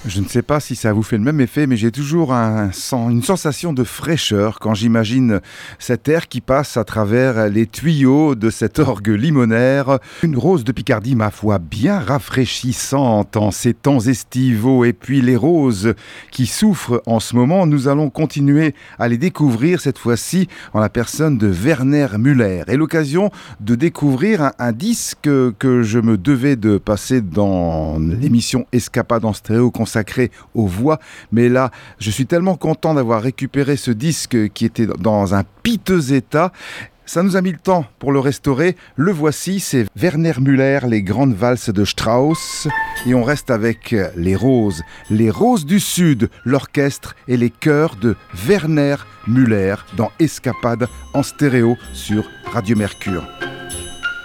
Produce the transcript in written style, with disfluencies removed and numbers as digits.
Je ne sais pas si ça vous fait le même effet, mais j'ai toujours une sensation de fraîcheur quand j'imagine cet air qui passe à travers les tuyaux de cet orgue limonaire. Une rose de Picardie, ma foi, bien rafraîchissante en ces temps estivaux. Et puis les roses qui souffrent en ce moment, nous allons continuer à les découvrir, cette fois-ci en la personne de Werner Müller. Et l'occasion de découvrir un disque que je me devais de passer dans l'émission Escapade en stéréo consacrée aux voix, mais là je suis tellement content d'avoir récupéré ce disque qui était dans un piteux état. Ça nous a mis le temps pour le restaurer. Le voici, c'est Werner Müller, les grandes valses de Strauss, et on reste avec les roses du Sud, l'orchestre et les chœurs de Werner Müller dans Escapade en stéréo sur Radio Mercure.